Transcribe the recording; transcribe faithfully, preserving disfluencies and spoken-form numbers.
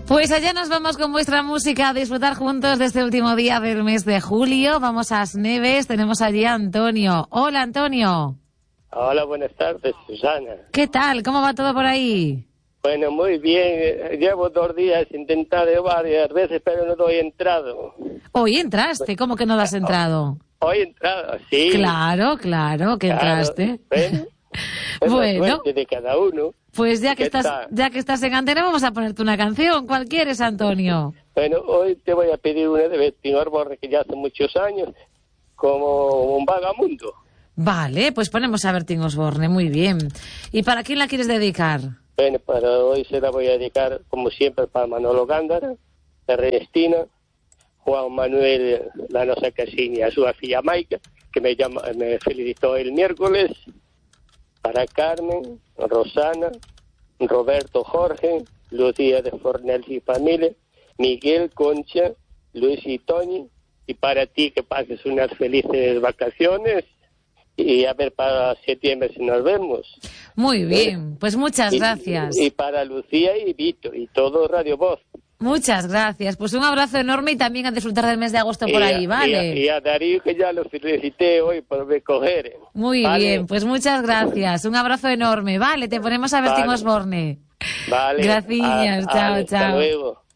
Pues allá nos vamos con vuestra música a disfrutar juntos de este último día del mes de julio. Vamos a Asneves, tenemos allí a Antonio. Hola, Antonio. Hola, buenas tardes, Susana. ¿Qué tal? ¿Cómo va todo por ahí? Bueno, muy bien. Llevo dos días intentando varias veces, pero no doy entrado. Hoy entraste, ¿cómo que no das entrado? Hoy he entrado, sí. Claro, claro, que Claro, entraste. bueno, es Bueno. la suerte de cada uno. Pues ya que ¿Qué estás, tal? ya que estás en antena, vamos a ponerte una canción. ¿Cuál quieres, Antonio? Bueno, hoy te voy a pedir una de Bertín Osborne, que ya hace muchos años, como un vagamundo. Vale, pues ponemos a Bertín Osborne, muy bien. ¿Y para quién la quieres dedicar? Bueno, para hoy se la voy a dedicar, como siempre, para Manolo Gándara, Ernestina, Juan Manuel Lanosa Casini, a su filla Maica, que me, llama, me felicitó el miércoles, para Carmen, Rosana, Roberto Jorge, Lucía de Fornells y familia, Miguel, Concha, Luis y Toñi, y para ti que pases unas felices vacaciones, y a ver para septiembre si nos vemos. Muy bien, pues muchas Y- gracias. Y, para Lucía y Vito, y todo Radio Voz. Muchas gracias. Pues un abrazo enorme y también a disfrutar del mes de agosto por Y a- ahí, Y a, ¿vale? y a Darío, que ya lo felicité hoy por recoger. Muy Vale. bien, pues muchas gracias. Un abrazo enorme. Vale, te ponemos a Bertín Vale. Osborne. Vale. Gracias, Ah, chao, vale, hasta chao. luego.